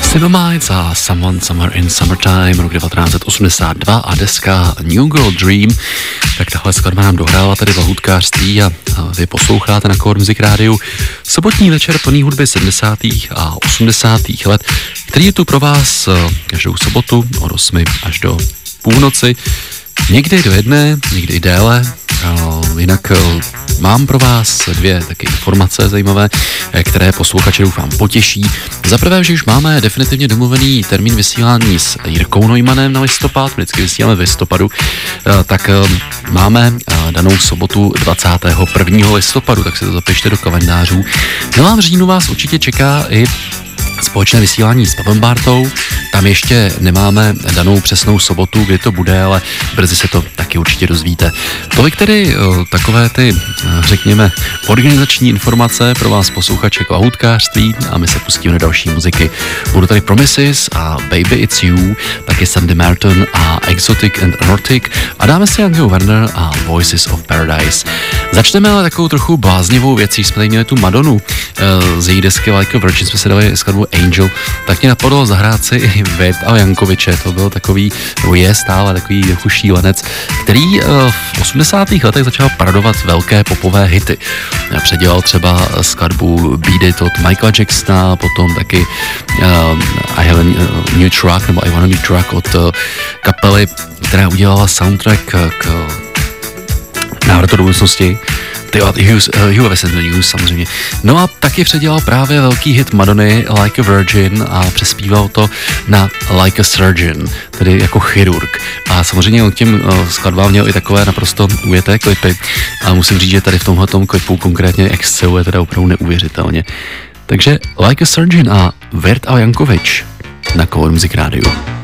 Cinemites a Someone Somewhere in Summertime, rok 1982 a deska New Girl Dream. Tak tahle skladba nám dohrála tady v lahůdkářství a vy posloucháte na Core Music Rádiu sobotní večer plný hudby 70. a 80. let, který je tu pro vás každou sobotu od 8 až do půlnoci. Někdy do jedné, někdy i déle. Jinak mám pro vás dvě taky informace zajímavé, které posluchače doufám potěší. Za prvé, že už máme definitivně domluvený termín vysílání s Jirkou Neumannem na listopad, vždycky vysíláme v listopadu, tak máme danou sobotu 21. listopadu, tak si to zapište do kalendářů. No a v říjnu vás určitě čeká i společné vysílání s Pavlem Bártou. Tam ještě nemáme danou přesnou sobotu, kdy to bude, ale brzy se to taky určitě dozvíte. Tolik tedy takové ty, řekněme, organizační informace pro vás posluchače k lahůdkářství a my se pustíme do další muziky. Budu tady Promises a Baby It's You, taky Sandy Martin a Exotic and Erotic a dáme si Angel Werner a Voices of Paradise. Začneme ale takovou trochu bláznivou věcí, jsme tady měli tu Madonu z její desky Like a Virgin, jsme si dali skladbu Angel, tak mě napadlo zahrát si i Věta Jankoviče, to byl takový, je stále takový jako šílenec, který v 80. letech začal parodovat velké popové hity. Předělal třeba skladbu Beat It od Michaela Jacksona, potom taky I Have a New Truck nebo I Want a New Truck od kapely, která udělala soundtrack k Návratu do budoucnosti. Hugh News samozřejmě. No a taky předělal právě velký hit Madony Like a Virgin a přespíval to na Like a Surgeon, tedy jako chirurg. A samozřejmě on k těm skladbám měl i takové naprosto ujeté klipy. A musím říct, že tady v tomhletom klipu konkrétně exceluje teda opravdu neuvěřitelně. Takže Like a Surgeon a Věta Jankovič na Core Music Rádiu.